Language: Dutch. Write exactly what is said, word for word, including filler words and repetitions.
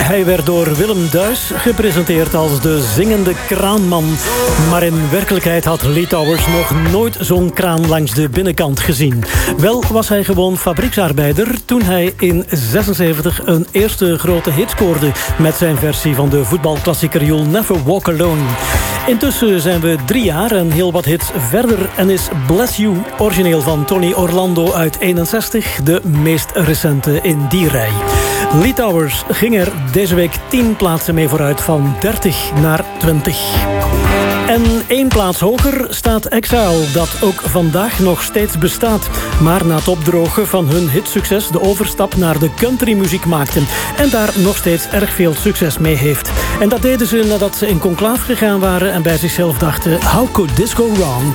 Hij werd door Willem Duis gepresenteerd als de zingende kraanman. Maar in werkelijkheid had Lee Towers nog nooit zo'n kraan langs de binnenkant gezien. Wel was hij gewoon fabrieksarbeider toen hij in zesenzeventig een eerste grote hit scoorde met zijn versie van de voetbalklassieker You'll Never Walk Alone. Intussen zijn we drie jaar en heel wat hits verder en is Bless You, origineel van Tony Orlando uit eenenzestig, de meest recente in die rij. Lee Towers ging er deze week tien plaatsen mee vooruit, van dertig naar twintig. En één plaats hoger staat Exile, dat ook vandaag nog steeds bestaat, maar na het opdrogen van hun hitsucces de overstap naar de countrymuziek maakten en daar nog steeds erg veel succes mee heeft. En dat deden ze nadat ze in conclave gegaan waren en bij zichzelf dachten: how could this go wrong?